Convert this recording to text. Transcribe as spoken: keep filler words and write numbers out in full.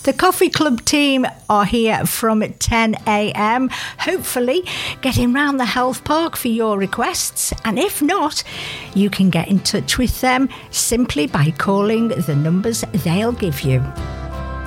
The Coffee Club team are here from ten a.m, hopefully getting round the health park for your requests. And if not, you can get in touch with them simply by calling the numbers they'll give you.